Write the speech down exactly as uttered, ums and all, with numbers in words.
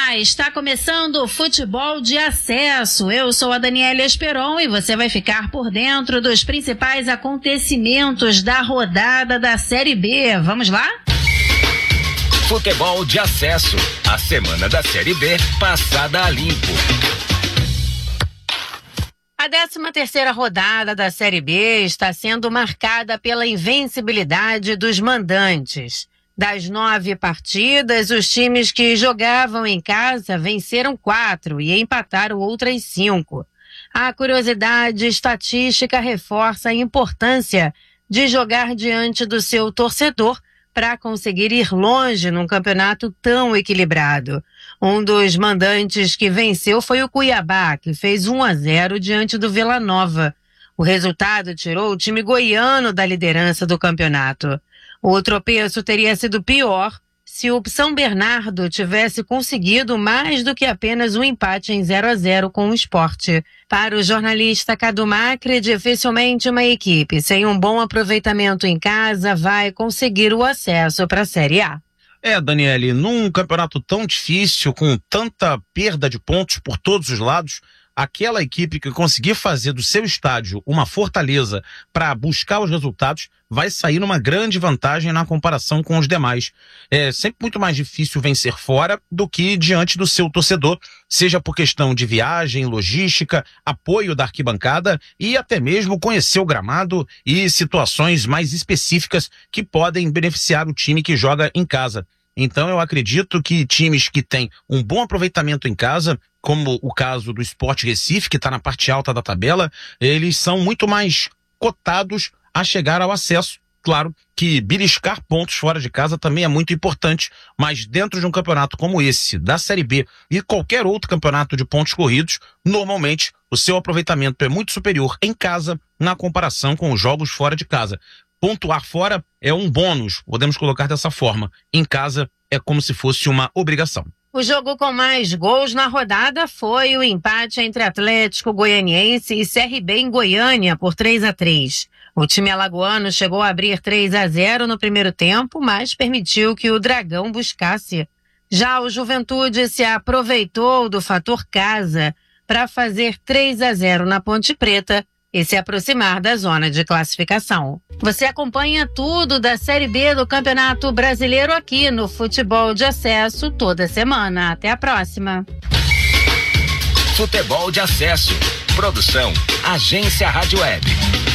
Olá, está começando o Futebol de Acesso. Eu sou a Daniela Esperon e você vai ficar por dentro dos principais acontecimentos da rodada da Série B. Vamos lá? Futebol de Acesso, a semana da Série B passada a limpo. A décima terceira rodada da Série B está sendo marcada pela invencibilidade dos mandantes. Das nove partidas, os times que jogavam em casa venceram quatro e empataram outras cinco. A curiosidade estatística reforça a importância de jogar diante do seu torcedor para conseguir ir longe num campeonato tão equilibrado. Um dos mandantes que venceu foi o Cuiabá, que fez um a zero diante do Vila Nova. O resultado tirou o time goiano da liderança do campeonato. O tropeço teria sido pior se o São Bernardo tivesse conseguido mais do que apenas um empate em zero a zero com o Sport. Para o jornalista Cadu Macri, dificilmente uma equipe sem um bom aproveitamento em casa vai conseguir o acesso para a Série A. É, Daniele, num campeonato tão difícil, com tanta perda de pontos por todos os lados, aquela equipe que conseguir fazer do seu estádio uma fortaleza para buscar os resultados vai sair numa grande vantagem na comparação com os demais. É sempre muito mais difícil vencer fora do que diante do seu torcedor, seja por questão de viagem, logística, apoio da arquibancada e até mesmo conhecer o gramado e situações mais específicas que podem beneficiar o time que joga em casa. Então eu acredito que times que têm um bom aproveitamento em casa, como o caso do Sport Recife, que está na parte alta da tabela, eles são muito mais cotados a chegar ao acesso. Claro que beliscar pontos fora de casa também é muito importante, mas dentro de um campeonato como esse, da Série B e qualquer outro campeonato de pontos corridos, normalmente o seu aproveitamento é muito superior em casa na comparação com os jogos fora de casa. Pontuar fora é um bônus, podemos colocar dessa forma. Em casa é como se fosse uma obrigação. O jogo com mais gols na rodada foi o empate entre Atlético Goianiense e C R B em Goiânia por três a três. O time alagoano chegou a abrir três a zero no primeiro tempo, mas permitiu que o Dragão buscasse. Já o Juventude se aproveitou do fator casa para fazer três a zero na Ponte Preta e se aproximar da zona de classificação. Você acompanha tudo da Série B do Campeonato Brasileiro aqui no Futebol de Acesso toda semana. Até a próxima. Futebol de Acesso. Produção Agência Rádio Web.